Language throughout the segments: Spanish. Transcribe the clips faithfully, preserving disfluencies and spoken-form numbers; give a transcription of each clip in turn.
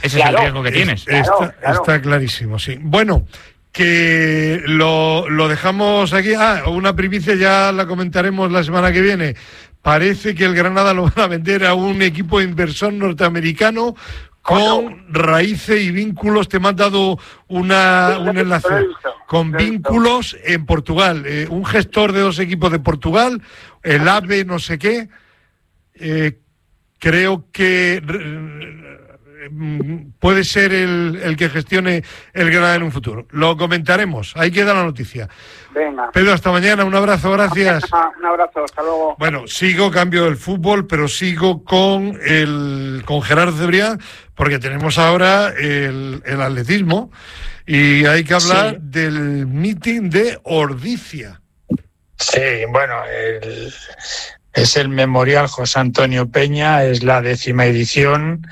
Ese claro, es el riesgo que es, tienes. Está, Claro, claro. está clarísimo, sí. Bueno, que lo, lo dejamos aquí. Ah, una primicia ya la comentaremos la semana que viene. Parece que el Granada lo van a vender a un equipo inversor norteamericano con raíces y vínculos. Te me han dado una, un enlace con vínculos en Portugal. Eh, un gestor de dos equipos de Portugal, el AVE no sé qué. Eh, creo que eh, puede ser el, el que gestione el Granada en un futuro. Lo comentaremos. Ahí queda la noticia. Venga. Pedro, hasta mañana. Un abrazo, gracias. Un abrazo, hasta luego. Bueno, sigo, cambio del fútbol, pero sigo con el con Gerardo Cebrián, porque tenemos ahora el, el atletismo y hay que hablar sí. del meeting de Ordizia. Sí, bueno, el, es el Memorial José Antonio Peña, es la décima edición.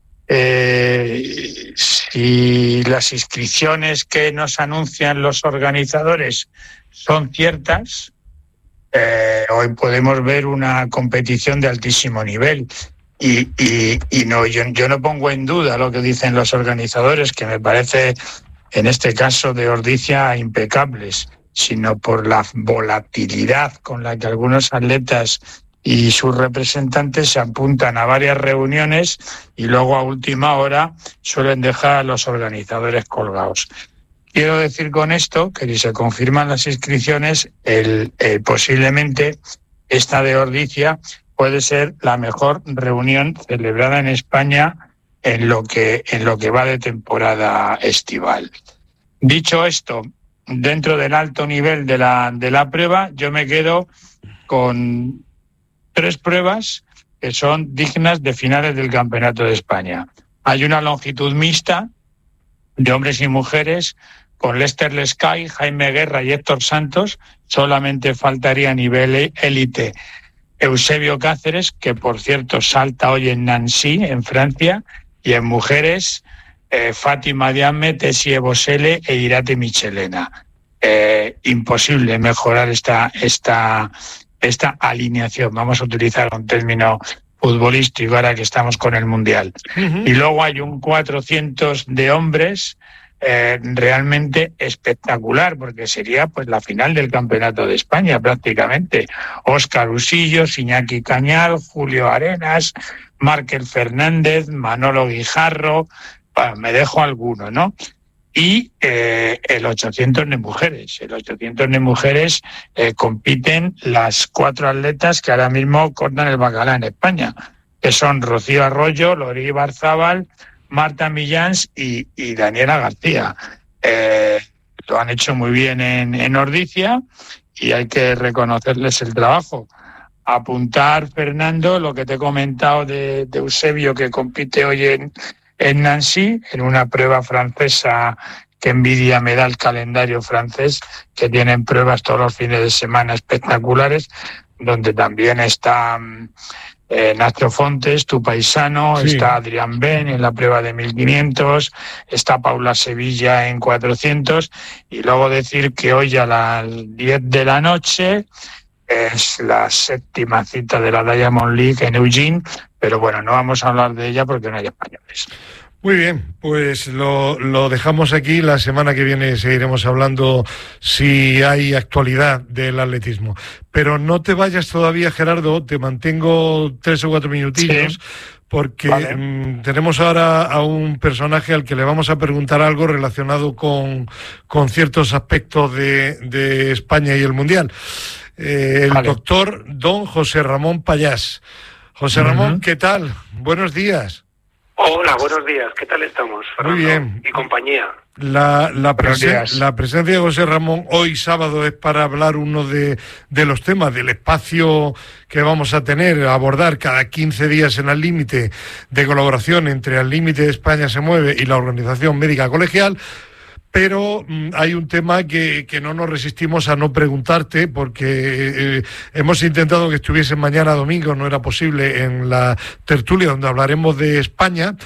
Eh, si las inscripciones que nos anuncian los organizadores son ciertas, eh, hoy podemos ver una competición de altísimo nivel. Y, y, y no, yo, yo no pongo en duda lo que dicen los organizadores, que me parece, en este caso de Ordizia, impecables, sino por la volatilidad con la que algunos atletas y sus representantes se apuntan a varias reuniones y luego a última hora suelen dejar a los organizadores colgados. Quiero decir con esto que si se confirman las inscripciones, el, el, posiblemente esta de Ordizia puede ser la mejor reunión celebrada en España en lo que, en lo que va de temporada estival. Dicho esto, dentro del alto nivel de la, de la prueba, yo me quedo con tres pruebas que son dignas de finales del Campeonato de España. Hay una longitud mixta de hombres y mujeres con Lester Lescay, Jaime Guerra y Héctor Santos. Solamente faltaría a nivel élite Eusebio Cáceres, que por cierto salta hoy en Nancy, en Francia, y en mujeres eh, Fátima Diame, Tessie Bosele e Irate Michelena. Eh, imposible mejorar esta, esta, esta alineación. Vamos a utilizar un término futbolístico ahora que estamos con el Mundial. Uh-huh. Y luego hay un cuatrocientos de hombres eh, realmente espectacular, porque sería pues la final del Campeonato de España prácticamente. Óscar Usillos, Iñaki Cañal, Julio Arenas, Márquez Fernández, Manolo Guijarro, bueno, me dejo alguno, ¿no? Y eh, el ochocientos de mujeres. El ochocientos de mujeres eh, compiten las cuatro atletas que ahora mismo cortan el bacalao en España, que son Rocío Arroyo, Lori Barzábal, Marta Millans y, y Daniela García. Eh, lo han hecho muy bien en, en Ordizia y hay que reconocerles el trabajo. Apuntar, Fernando, lo que te he comentado de, de Eusebio, que compite hoy en en Nancy, en una prueba francesa que envidia me da el calendario francés, que tienen pruebas todos los fines de semana espectaculares, donde también está eh, Nacho Fontes, tu paisano, sí. Está Adrián Ben en la prueba de mil quinientos, está Paula Sevilla en cuatrocientos, y luego decir que hoy a las diez de la noche es la séptima cita de la Diamond League en Eugene, pero bueno, no vamos a hablar de ella porque no hay españoles. Muy bien, pues lo, lo dejamos aquí. La semana que viene seguiremos hablando si hay actualidad del atletismo. Pero no te vayas todavía, Gerardo, te mantengo tres o cuatro minutillos. Sí. Porque vale. um, tenemos ahora a un personaje al que le vamos a preguntar algo relacionado con, con ciertos aspectos de, de España y el Mundial. Eh, el vale. doctor don José Ramón Pallás. José Ramón, uh-huh. ¿qué tal? Buenos días. Hola, buenos días. ¿Qué tal estamos, Fernando? Muy bien. Y compañía. La, la, presen- la presencia de José Ramón hoy sábado es para hablar uno de, de los temas del espacio que vamos a tener, a abordar cada quince días en Al Límite, de colaboración entre Al Límite de España se mueve y la Organización Médica Colegial. Pero mmm, hay un tema que, que no nos resistimos a no preguntarte, porque eh, hemos intentado que estuviesen mañana domingo, no era posible, en la tertulia donde hablaremos de España,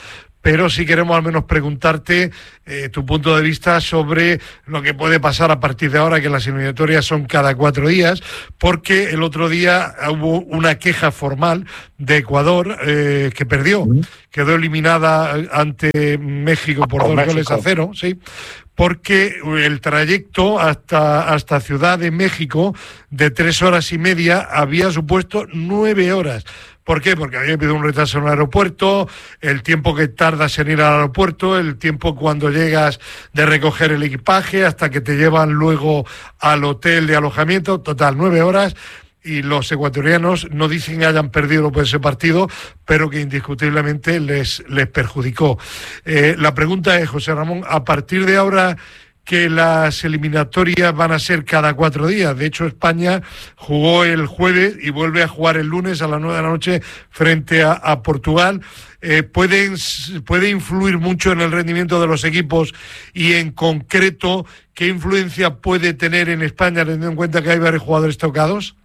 pero sí queremos al menos preguntarte eh, tu punto de vista sobre lo que puede pasar a partir de ahora, que las eliminatorias son cada cuatro días, porque el otro día hubo una queja formal de Ecuador eh, que perdió, quedó eliminada ante México por dos goles a cero, sí, porque el trayecto hasta, hasta Ciudad de México de tres horas y media había supuesto nueve horas. ¿Por qué? Porque había habido un retraso en el aeropuerto, el tiempo que tardas en ir al aeropuerto, el tiempo cuando llegas de recoger el equipaje hasta que te llevan luego al hotel de alojamiento, total, nueve horas. Y los ecuatorianos no dicen que hayan perdido por ese partido, pero que indiscutiblemente les, les perjudicó. Eh, la pregunta es, José Ramón, a partir de ahora que las eliminatorias van a ser cada cuatro días, de hecho España jugó el jueves y vuelve a jugar el lunes a las nueve de la noche frente a, a Portugal, eh, ¿pueden, ¿puede influir mucho en el rendimiento de los equipos y en concreto qué influencia puede tener en España teniendo en cuenta que hay varios jugadores tocados?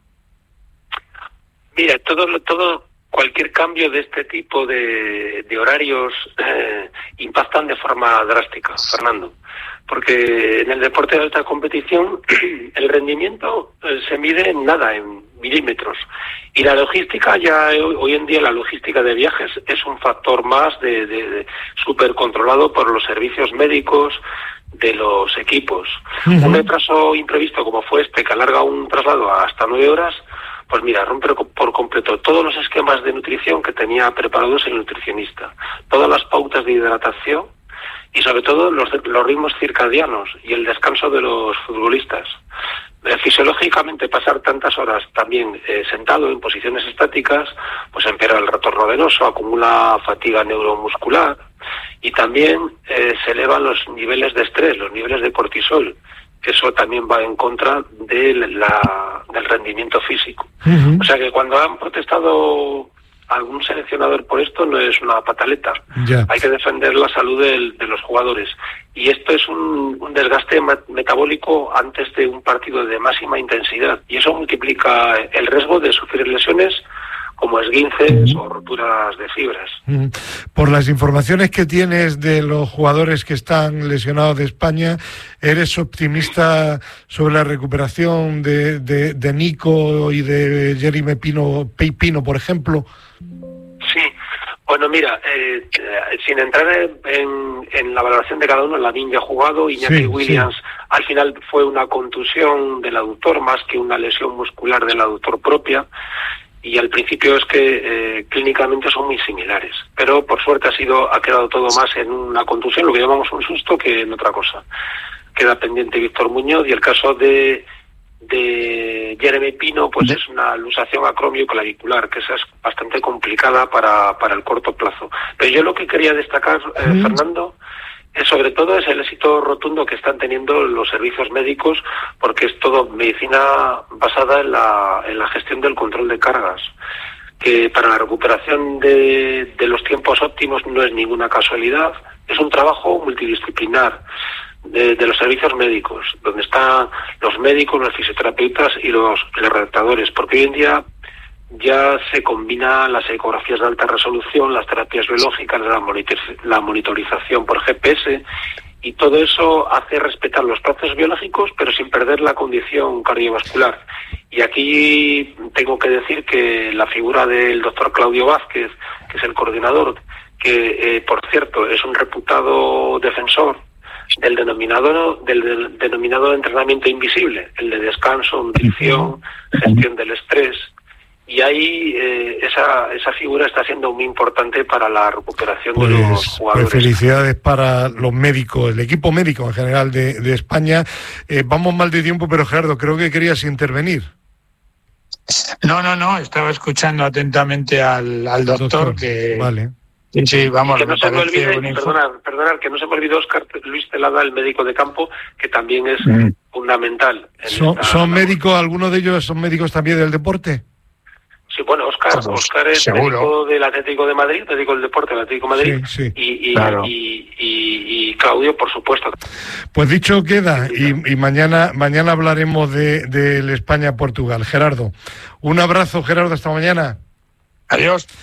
Mira, todo, todo, cualquier cambio de este tipo de, de horarios eh, impactan de forma drástica, Fernando, porque en el deporte de alta competición el rendimiento eh, se mide en nada, en milímetros, y la logística ya hoy en día la logística de viajes es un factor más de, de, de súper controlado por los servicios médicos de los equipos. Uh-huh. Un retraso imprevisto como fue este que alarga un traslado hasta nueve horas, pues mira, rompe por completo todos los esquemas de nutrición que tenía preparados el nutricionista, todas las pautas de hidratación y sobre todo los, los ritmos circadianos y el descanso de los futbolistas. Eh, fisiológicamente pasar tantas horas también eh, sentado en posiciones estáticas, pues empeora el retorno venoso, acumula fatiga neuromuscular y también eh, se elevan los niveles de estrés, los niveles de cortisol, que eso también va en contra de la, del rendimiento físico. Uh-huh. O sea que cuando han protestado algún seleccionador por esto no es una pataleta. Yeah. Hay que defender la salud de, de los jugadores. Y esto es un, un desgaste metabólico antes de un partido de máxima intensidad. Y eso multiplica el riesgo de sufrir lesiones como esguinces uh-huh. o roturas de fibras. Uh-huh. Por las informaciones que tienes de los jugadores que están lesionados de España, ¿eres optimista sobre la recuperación de, de, de Nico y de Jeremy Pino, Pino, por ejemplo? Sí. Bueno, mira, eh, eh, sin entrar en, en la valoración de cada uno, Lamin ya ha jugado, Iñaki sí, Williams sí. al final fue una contusión del aductor más que una lesión muscular del aductor propia. Y al principio es que eh, clínicamente son muy similares, pero por suerte ha sido ha quedado todo más en una contusión, lo que llamamos un susto, que en otra cosa. Queda pendiente Víctor Muñoz y el caso de de Jeremy Pino, pues es una luxación acromio-clavicular, que esa es bastante complicada para, para el corto plazo. Pero yo lo que quería destacar, eh, mm. Fernando, es sobre todo es el éxito rotundo que están teniendo los servicios médicos, porque es todo medicina basada en la, en la gestión del control de cargas, que para la recuperación de, de los tiempos óptimos no es ninguna casualidad, es un trabajo multidisciplinar de, de los servicios médicos, donde están los médicos, los fisioterapeutas y los, los redactadores, porque hoy en día ya se combinan las ecografías de alta resolución, las terapias biológicas, la, monitor, la monitorización por G P S, y todo eso hace respetar los procesos biológicos, pero sin perder la condición cardiovascular. Y aquí tengo que decir que la figura del doctor Claudio Vázquez, que es el coordinador, que eh, por cierto es un reputado defensor del denominado del, del denominado entrenamiento invisible, el de descanso, nutrición, gestión del estrés. Y ahí eh, esa esa figura está siendo muy importante para la recuperación pues, de los jugadores. Pues felicidades para los médicos, el equipo médico en general de, de España. Eh, vamos mal de tiempo, pero Gerardo, creo que querías intervenir. No, no, no, estaba escuchando atentamente al, al doctor, doctor que... Vale. Sí, sí, vamos, que no se me olvide, perdona, perdona, que no se me olvide Óscar Luis Celada, el médico de campo, que también es mm. fundamental. ¿Son, esta, ¿Son médicos, algunos de ellos son médicos también del deporte? Sí, bueno, Óscar, pues, Óscar es seguro. Médico del Atlético de Madrid, médico del deporte del Atlético de Madrid, sí, sí. Y, y, claro. y, y, y Claudio, por supuesto. Pues dicho queda, y, y mañana mañana hablaremos de del España-Portugal. Gerardo, un abrazo, Gerardo, hasta mañana. Adiós.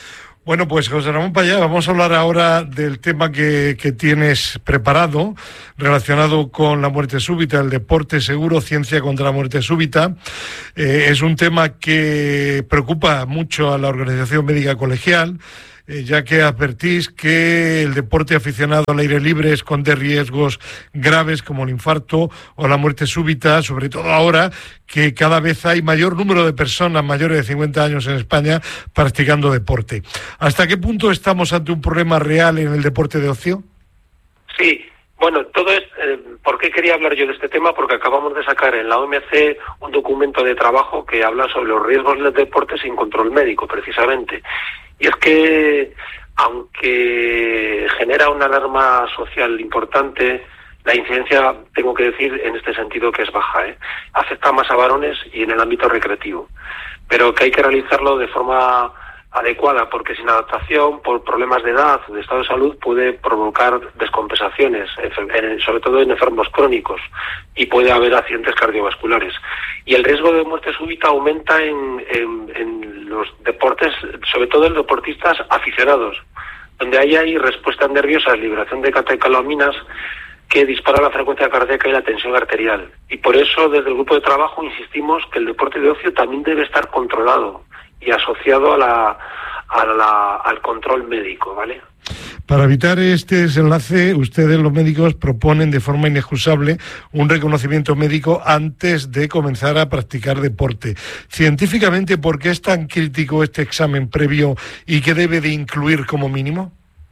Bueno, pues José Ramón Payá, vamos a hablar ahora del tema que, que tienes preparado, relacionado con la muerte súbita, el deporte seguro, ciencia contra la muerte súbita. Eh, es un tema que preocupa mucho a la Organización Médica Colegial, eh, ya que advertís que el deporte aficionado al aire libre esconde riesgos graves como el infarto o la muerte súbita, sobre todo ahora que cada vez hay mayor número de personas mayores de cincuenta años en España practicando deporte. ¿Hasta qué punto estamos ante un problema real en el deporte de ocio? Sí, bueno, todo es... Eh, ¿por qué quería hablar yo de este tema? Porque acabamos de sacar en la O M C un documento de trabajo que habla sobre los riesgos del deporte sin control médico, precisamente. Y es que, aunque genera una alarma social importante, la incidencia, tengo que decir, en este sentido que es baja, ¿eh? Afecta más a varones y en el ámbito recreativo, pero que hay que realizarlo de forma adecuada, porque sin adaptación, por problemas de edad, de estado de salud, puede provocar descompensaciones, sobre todo en enfermos crónicos, y puede haber accidentes cardiovasculares. Y el riesgo de muerte súbita aumenta en, en, en los deportes, sobre todo en deportistas aficionados, donde ahí hay respuestas nerviosas, liberación de catecolaminas, que dispara la frecuencia cardíaca y la tensión arterial. Y por eso, desde el grupo de trabajo, insistimos que el deporte de ocio también debe estar controlado y asociado a la, a la, al control médico, ¿vale? Para evitar este desenlace, ustedes, los médicos, proponen de forma inexcusable un reconocimiento médico antes de comenzar a practicar deporte. Científicamente, ¿por qué es tan crítico este examen previo y qué debe de incluir como mínimo?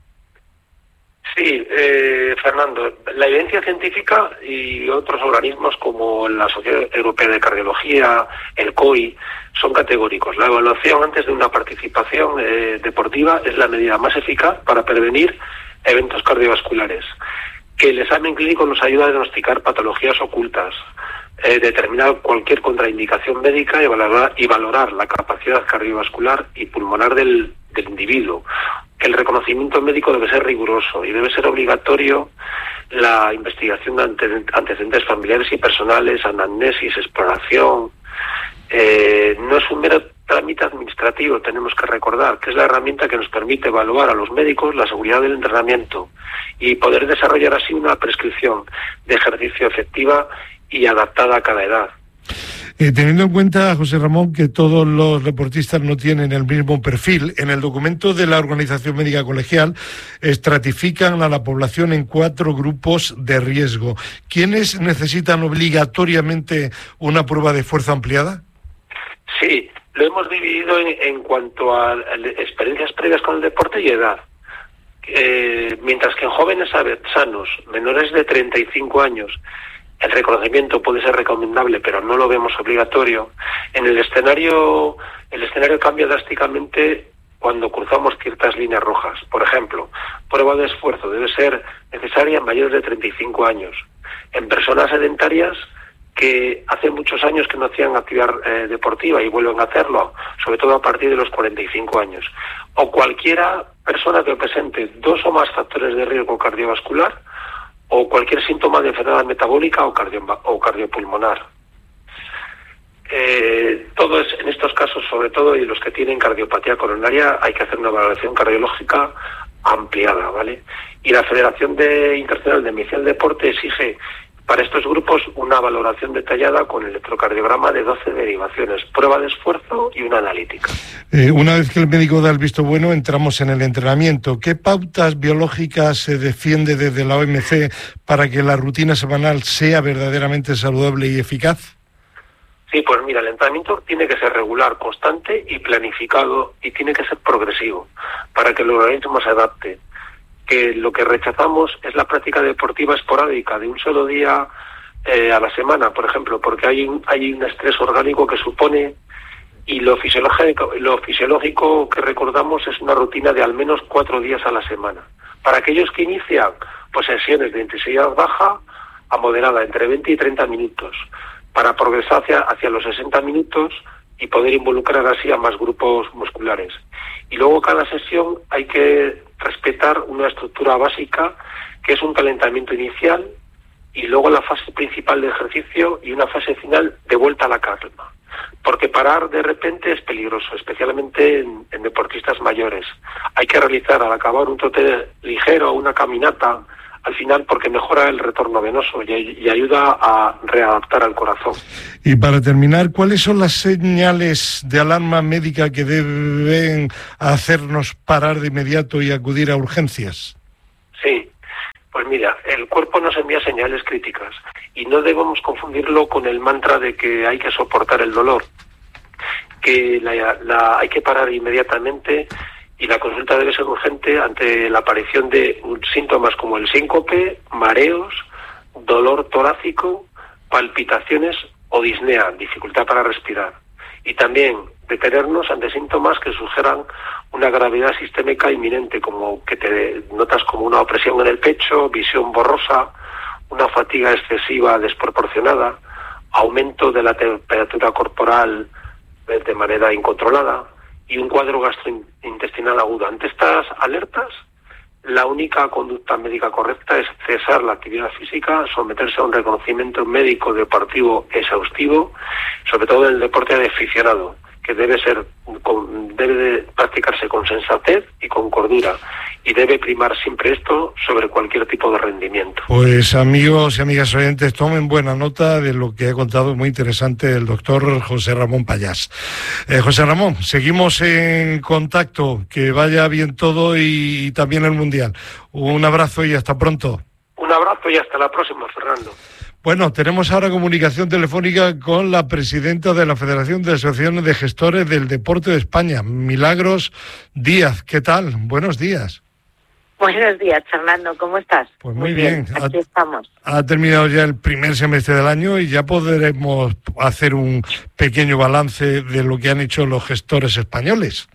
Sí, eh, Fernando, la evidencia científica y otros organismos como la Sociedad Europea de Cardiología, el C O I, son categóricos. La evaluación antes de una participación eh, deportiva es la medida más eficaz para prevenir eventos cardiovasculares. Que el examen clínico nos ayuda a diagnosticar patologías ocultas, eh, determinar cualquier contraindicación médica y valorar, y valorar la capacidad cardiovascular y pulmonar del, del individuo. Que el reconocimiento médico debe ser riguroso y debe ser obligatorio la investigación de antecedentes familiares y personales, anamnesis, exploración. Eh, no es un mero trámite administrativo, tenemos que recordar que es la herramienta que nos permite evaluar a los médicos la seguridad del entrenamiento y poder desarrollar así una prescripción de ejercicio efectiva y adaptada a cada edad. Eh, teniendo en cuenta, José Ramón, que todos los deportistas no tienen el mismo perfil, en el documento de la Organización Médica Colegial estratifican a la población en cuatro grupos de riesgo. ¿Quiénes necesitan obligatoriamente una prueba de fuerza ampliada? Sí, lo hemos dividido en, en cuanto a experiencias previas con el deporte y edad. Eh, mientras que en jóvenes sanos, menores de treinta y cinco años, el reconocimiento puede ser recomendable, pero no lo vemos obligatorio. En el escenario, el escenario cambia drásticamente cuando cruzamos ciertas líneas rojas. Por ejemplo, prueba de esfuerzo debe ser necesaria en mayores de treinta y cinco años. En personas sedentarias que hace muchos años que no hacían actividad eh, deportiva y vuelven a hacerlo, sobre todo a partir de los cuarenta y cinco años. O cualquiera persona que presente dos o más factores de riesgo cardiovascular o cualquier síntoma de enfermedad metabólica o, cardio, o cardiopulmonar. Eh, todo es, en estos casos, sobre todo, y los que tienen cardiopatía coronaria, hay que hacer una valoración cardiológica ampliada, ¿vale? Y la Federación de Internacional de Medicina del Deporte exige para estos grupos una valoración detallada con electrocardiograma de doce derivaciones, prueba de esfuerzo y una analítica. Eh, una vez que el médico da el visto bueno, entramos en el entrenamiento. ¿Qué pautas biológicas se defiende desde la O M C para que la rutina semanal sea verdaderamente saludable y eficaz? Sí, pues mira, el entrenamiento tiene que ser regular, constante y planificado, y tiene que ser progresivo para que el organismo se adapte. Que lo que rechazamos es la práctica deportiva esporádica de un solo día eh, a la semana, por ejemplo, porque hay un, hay un estrés orgánico que supone, y lo fisiológico, lo fisiológico que recordamos es una rutina de al menos cuatro días a la semana. Para aquellos que inician, pues sesiones de intensidad baja a moderada, entre veinte y treinta minutos, para progresar hacia, hacia los sesenta minutos y poder involucrar así a más grupos musculares. Y luego cada sesión hay que respetar una estructura básica que es un calentamiento inicial, y luego la fase principal de ejercicio y una fase final de vuelta a la calma. Porque parar de repente es peligroso, especialmente en, en deportistas mayores. Hay que realizar al acabar un trote ligero o una caminata al final porque mejora el retorno venoso y, y ayuda a readaptar al corazón. Y para terminar, ¿cuáles son las señales de alarma médica que deben hacernos parar de inmediato y acudir a urgencias? Sí, pues mira, el cuerpo nos envía señales críticas y no debemos confundirlo con el mantra de que hay que soportar el dolor, que la, la, hay que parar inmediatamente y la consulta debe ser urgente ante la aparición de síntomas como el síncope, mareos, dolor torácico, palpitaciones o disnea, dificultad para respirar. Y también detenernos ante síntomas que sugieran una gravedad sistémica inminente, como que te notas como una opresión en el pecho, visión borrosa, una fatiga excesiva desproporcionada, aumento de la temperatura corporal de manera incontrolada y un cuadro gastrointestinal agudo. Ante estas alertas, la única conducta médica correcta es cesar la actividad física, someterse a un reconocimiento médico deportivo exhaustivo, sobre todo en el deporte de aficionado, que debe ser debe de practicarse con sensatez y con cordura, y debe primar siempre esto sobre cualquier tipo de rendimiento. Pues amigos y amigas oyentes, tomen buena nota de lo que ha contado, muy interesante, el doctor José Ramón Pallás. Eh, José Ramón, seguimos en contacto, que vaya bien todo y, y también el Mundial. Un abrazo y hasta pronto. Un abrazo y hasta la próxima, Fernando. Bueno, tenemos ahora comunicación telefónica con la presidenta de la Federación de Asociaciones de Gestores del Deporte de España, Milagros Díaz. ¿Qué tal? Buenos días. Buenos días, Fernando. ¿Cómo estás? Pues muy, muy bien. bien. Aquí ha, estamos. Ha terminado ya el primer semestre del año y ya podremos hacer un pequeño balance de lo que han hecho los gestores españoles.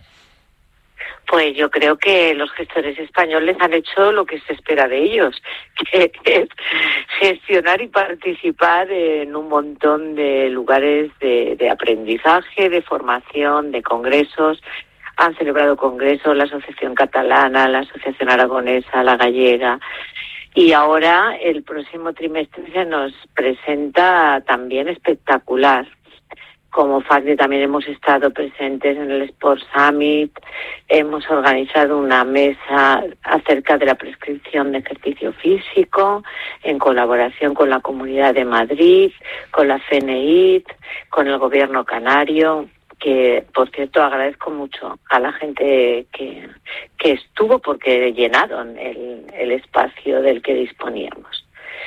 Pues yo creo que los gestores españoles han hecho lo que se espera de ellos, que es gestionar y participar en un montón de lugares de, de aprendizaje, de formación, de congresos. Han celebrado congresos la Asociación Catalana, la Asociación Aragonesa, la Gallega. Y ahora el próximo trimestre se nos presenta también espectacular. Como F A C D E también hemos estado presentes en el Sport Summit, hemos organizado una mesa acerca de la prescripción de ejercicio físico en colaboración con la Comunidad de Madrid, con la C N I T, con el Gobierno canario, que por cierto agradezco mucho a la gente que, que estuvo porque llenaron el, el espacio del que disponíamos.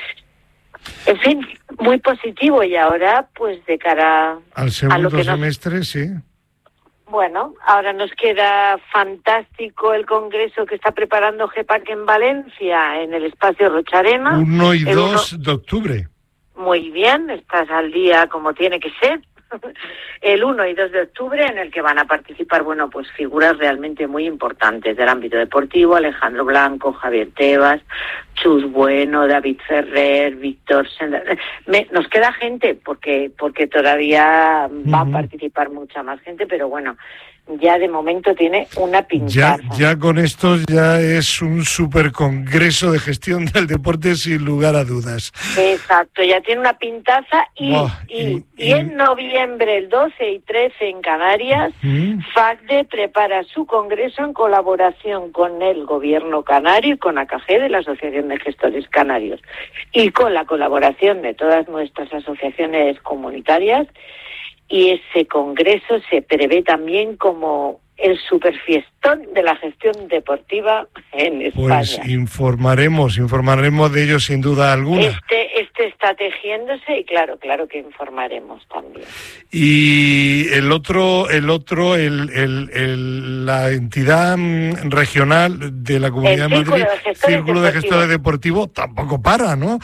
En fin, muy positivo y ahora pues de cara al segundo a lo que semestre, nos... sí. Bueno, ahora nos queda fantástico el congreso que está preparando GEPAC en Valencia, en el espacio Rocharena. uno y dos de octubre. Muy bien, estás al día como tiene que ser. El uno y dos de octubre, en el que van a participar, bueno, pues figuras realmente muy importantes del ámbito deportivo: Alejandro Blanco, Javier Tebas, Chus Bueno, David Ferrer, Víctor Sender. Me, nos queda gente porque porque todavía uh-huh. va a participar mucha más gente, pero bueno, ya de momento tiene una pintaza. Ya, ya con esto ya es un super congreso de gestión del deporte sin lugar a dudas. Exacto, ya tiene una pintaza y, oh, y, y, y en noviembre, el doce y trece en Canarias, ¿Mm? F A C D E prepara su congreso en colaboración con el Gobierno canario y con A K G de la Asociación de Gestores Canarios y con la colaboración de todas nuestras asociaciones comunitarias. Y ese congreso se prevé también como el superfiestón de la gestión deportiva en España. Pues informaremos, informaremos de ello sin duda alguna. Este, este está tejiéndose y claro, claro que informaremos también. Y el otro, el otro, el, el, el la entidad regional de la Comunidad de Madrid, Círculo de Gestores Deportivos, tampoco para, ¿no?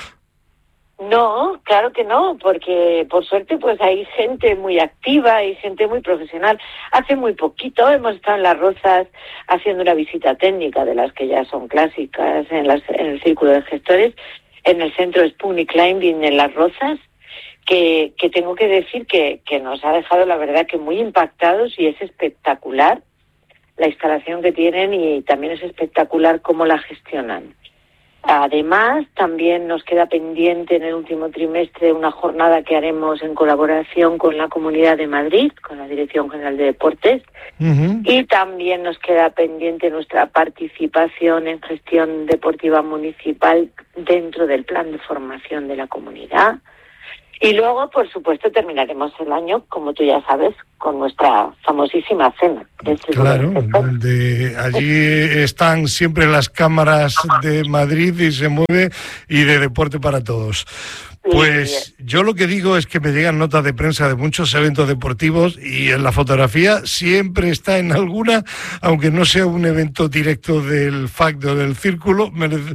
No, claro que no, porque por suerte pues hay gente muy activa y gente muy profesional. Hace muy poquito hemos estado en Las Rozas haciendo una visita técnica de las que ya son clásicas en, las, en el Círculo de Gestores, en el centro Spunny Climbing en Las Rozas, que, que tengo que decir que, que nos ha dejado la verdad que muy impactados y es espectacular la instalación que tienen y también es espectacular cómo la gestionan. Además, también nos queda pendiente en el último trimestre una jornada que haremos en colaboración con la Comunidad de Madrid, con la Dirección General de Deportes, uh-huh. y también nos queda pendiente nuestra participación en gestión deportiva municipal dentro del plan de formación de la comunidad. Y luego, por supuesto, terminaremos el año, como tú ya sabes, con nuestra famosísima cena. Claro, de, allí están siempre las cámaras de Madrid y se mueve, y de Deporte para Todos. Pues yo lo que digo es que me llegan notas de prensa de muchos eventos deportivos y en la fotografía siempre está en alguna, aunque no sea un evento directo del F A C D o del Círculo,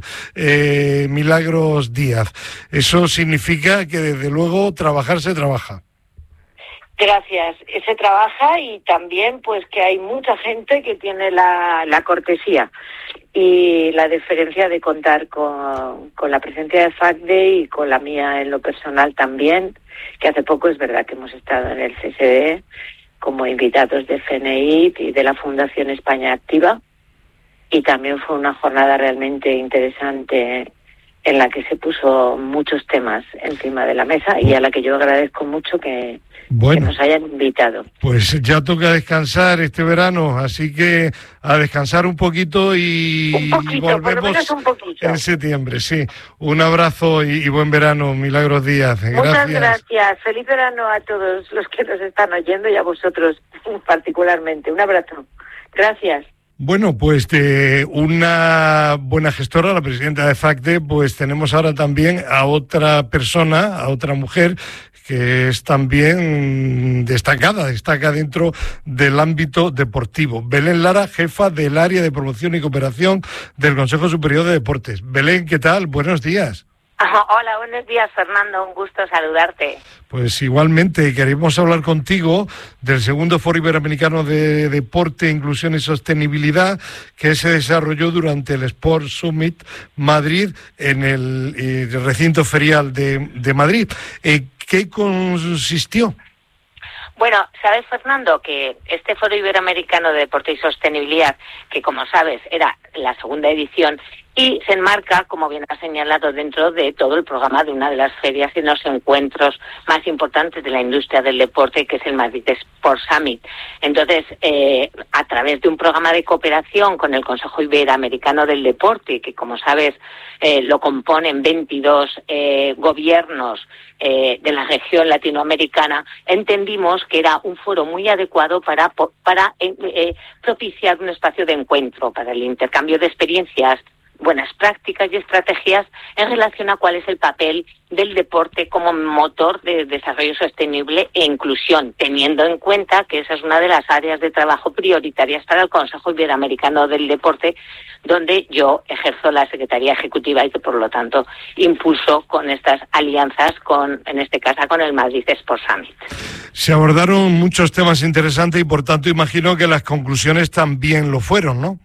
eh, Milagros Díaz. Eso significa que desde luego trabajar se trabaja. Gracias. Se trabaja y también pues que hay mucha gente que tiene la, la cortesía y la deferencia de contar con, con la presencia de F A C D y con la mía en lo personal también, que hace poco es verdad que hemos estado en el C S D como invitados de F N I T y de la Fundación España Activa, y también fue una jornada realmente interesante en la que se puso muchos temas encima de la mesa y a la que yo agradezco mucho que, bueno, que nos hayan invitado. Pues ya toca descansar este verano, así que a descansar un poquito y, un poquito, y volvemos por lo menos un poquito. En septiembre, sí. Un abrazo y, y buen verano, Milagros Díaz. Gracias. Muchas gracias. Feliz verano a todos los que nos están oyendo y a vosotros particularmente. Un abrazo. Gracias. Bueno, pues de una buena gestora, la presidenta de F A C D, pues tenemos ahora también a otra persona, a otra mujer, que es también destacada, destaca dentro del ámbito deportivo. Belén Lara, jefa del área de promoción y cooperación del Consejo Superior de Deportes. Belén, ¿qué tal? Buenos días. Hola, buenos días, Fernando, un gusto saludarte. Pues igualmente, queremos hablar contigo del segundo Foro Iberoamericano de Deporte, Inclusión y Sostenibilidad, que se desarrolló durante el Sport Summit Madrid en el, el recinto ferial de, de Madrid. Eh, ¿Qué consistió? Bueno, sabes, Fernando, que este Foro Iberoamericano de Deporte y Sostenibilidad, que como sabes era la segunda edición, y se enmarca, como bien has señalado, dentro de todo el programa de una de las ferias y los encuentros más importantes de la industria del deporte, que es el Madrid Sport Summit. Entonces, eh, a través de un programa de cooperación con el Consejo Iberoamericano del Deporte, que como sabes eh, lo componen veintidós eh, gobiernos eh, de la región latinoamericana, entendimos que era un foro muy adecuado para, para eh, eh, propiciar un espacio de encuentro, para el intercambio de experiencias, buenas prácticas y estrategias en relación a cuál es el papel del deporte como motor de desarrollo sostenible e inclusión, teniendo en cuenta que esa es una de las áreas de trabajo prioritarias para el Consejo Iberoamericano del Deporte, donde yo ejerzo la Secretaría Ejecutiva y que por lo tanto impulso con estas alianzas, con, en este caso con el Madrid Sport Summit. Se abordaron muchos temas interesantes y por tanto imagino que las conclusiones también lo fueron, ¿no?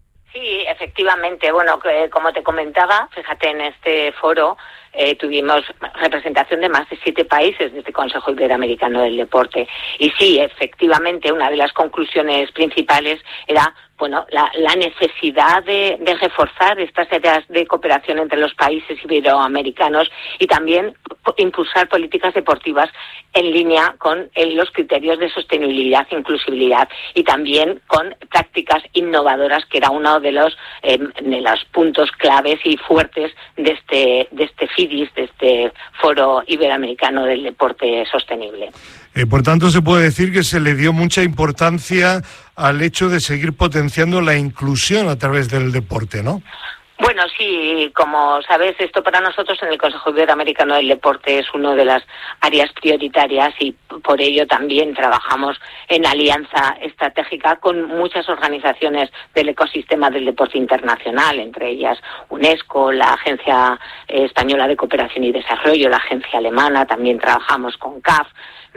Sí, efectivamente. Bueno, eh, como te comentaba, fíjate, en este foro eh, tuvimos representación de más de siete países de este Consejo Iberoamericano del Deporte. Y sí, efectivamente, una de las conclusiones principales era, bueno, la, la necesidad de, de reforzar estas áreas de cooperación entre los países iberoamericanos y también impulsar políticas deportivas en línea con eh, los criterios de sostenibilidad e inclusibilidad y también con prácticas innovadoras, que era uno de los eh, de los puntos claves y fuertes de este de este FIDIS, de este Foro Iberoamericano del Deporte Sostenible. Eh, por tanto, se puede decir que se le dio mucha importancia al hecho de seguir potenciando la inclusión a través del deporte, ¿no? Bueno, sí, como sabes, esto para nosotros en el Consejo Iberoamericano del Deporte es una de las áreas prioritarias y por ello también trabajamos en alianza estratégica con muchas organizaciones del ecosistema del deporte internacional, entre ellas UNESCO, la Agencia Española de Cooperación y Desarrollo, la Agencia Alemana, también trabajamos con C A F,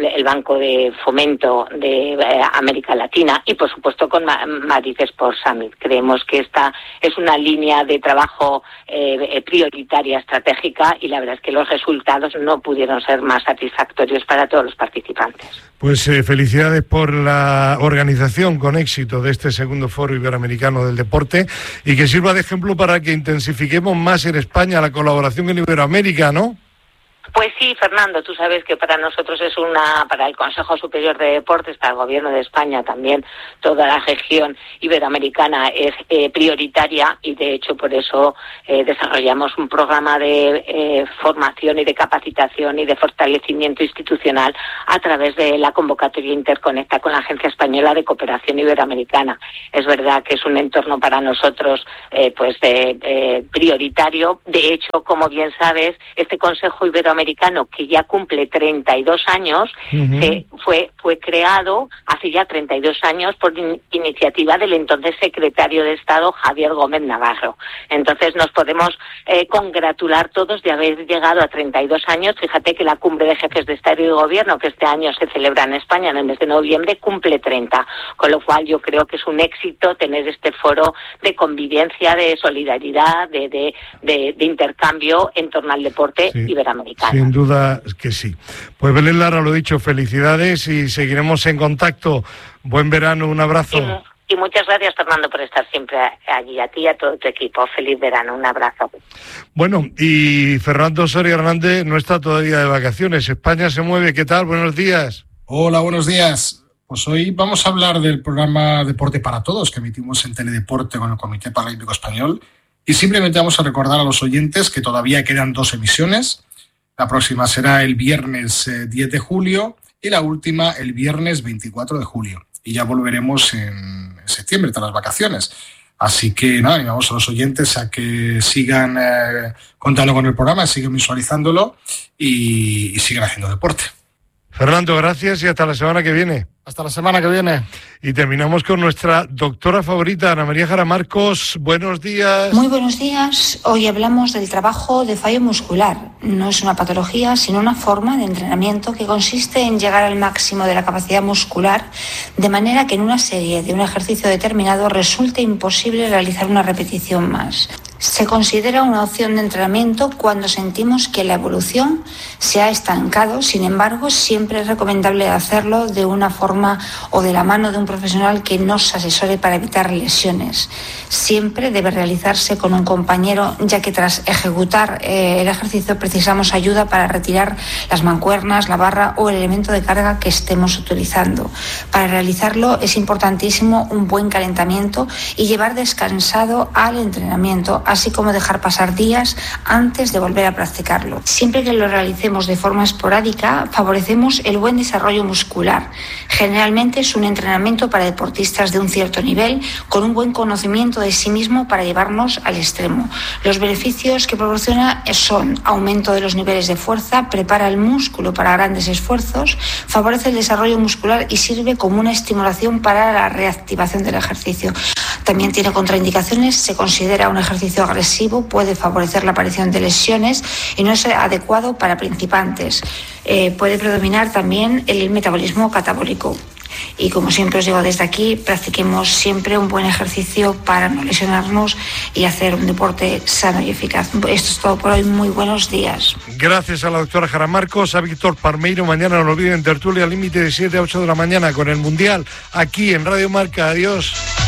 el Banco de Fomento de eh, América Latina y, por supuesto, con Ma- Madrid Sport Summit. Creemos que esta es una línea de trabajo eh, prioritaria, estratégica, y la verdad es que los resultados no pudieron ser más satisfactorios para todos los participantes. Pues eh, felicidades por la organización con éxito de este segundo Foro Iberoamericano del Deporte y que sirva de ejemplo para que intensifiquemos más en España la colaboración en Iberoamérica, ¿no? Pues sí, Fernando, tú sabes que para nosotros es una, para el Consejo Superior de Deportes, para el Gobierno de España también, toda la región iberoamericana es eh, prioritaria y de hecho por eso eh, desarrollamos un programa de eh, formación y de capacitación y de fortalecimiento institucional a través de la convocatoria Interconecta con la Agencia Española de Cooperación Iberoamericana. Es verdad que es un entorno para nosotros eh, pues eh, eh, prioritario. De hecho, como bien sabes, este Consejo Iberoamericano americano que ya cumple treinta y dos años, uh-huh. se fue fue creado hace ya treinta y dos años por in, iniciativa del entonces secretario de Estado Javier Gómez Navarro. Entonces nos podemos eh, congratular todos de haber llegado a treinta y dos años. Fíjate que la cumbre de jefes de Estado y de Gobierno, que este año se celebra en España en el mes de noviembre, cumple treinta, con lo cual yo creo que es un éxito tener este foro de convivencia, de solidaridad, de, de, de, de intercambio en torno al deporte sí. iberoamericano. Sin duda que sí. Pues Belén Lara, lo dicho, felicidades y seguiremos en contacto. Buen verano, un abrazo. Y, y muchas gracias, Fernando, por estar siempre allí, a ti y a todo tu equipo. Feliz verano, un abrazo. Bueno, y Fernando Soria Hernández no está todavía de vacaciones. España se mueve, ¿qué tal? Buenos días. Hola, buenos días. Pues hoy vamos a hablar del programa Deporte para Todos que emitimos en Teledeporte con el Comité Paralímpico Español y simplemente vamos a recordar a los oyentes que todavía quedan dos emisiones. La próxima será el viernes eh, diez de julio y la última el viernes veinticuatro de julio. Y ya volveremos en, en septiembre, tras las vacaciones. Así que nada, animamos a los oyentes a que sigan eh, contando con el programa, sigan visualizándolo y, y sigan haciendo deporte. Fernando, gracias y hasta la semana que viene. Hasta la semana que viene. Y terminamos con nuestra doctora favorita, Ana María Jara Marcos. Buenos días. Muy buenos días. Hoy hablamos del trabajo de fallo muscular. No es una patología, sino una forma de entrenamiento que consiste en llegar al máximo de la capacidad muscular, de manera que en una serie de un ejercicio determinado resulte imposible realizar una repetición más. Se considera una opción de entrenamiento cuando sentimos que la evolución se ha estancado. Sin embargo, siempre es recomendable hacerlo de una forma o de la mano de un profesional que nos asesore para evitar lesiones. Siempre debe realizarse con un compañero, ya que tras ejecutar eh, el ejercicio precisamos ayuda para retirar las mancuernas, la barra o el elemento de carga que estemos utilizando. Para realizarlo es importantísimo un buen calentamiento y llevar descansado al entrenamiento, así como dejar pasar días antes de volver a practicarlo. Siempre que lo realicemos de forma esporádica, favorecemos el buen desarrollo muscular. Generalmente es un entrenamiento para deportistas de un cierto nivel, con un buen conocimiento de sí mismo para llevarnos al extremo. Los beneficios que proporciona son aumento de los niveles de fuerza, prepara el músculo para grandes esfuerzos, favorece el desarrollo muscular y sirve como una estimulación para la reactivación del ejercicio. También tiene contraindicaciones, se considera un ejercicio agresivo, puede favorecer la aparición de lesiones y no es adecuado para principiantes. Eh, puede predominar también el metabolismo catabólico. Y como siempre os digo desde aquí, practiquemos siempre un buen ejercicio para no lesionarnos y hacer un deporte sano y eficaz. Esto es todo por hoy, muy buenos días. Gracias a la doctora Jara Marcos, a Víctor Parmeiro. Mañana no olviden tertulia al límite de siete a ocho de la mañana con el Mundial aquí en Radio Marca. Adiós.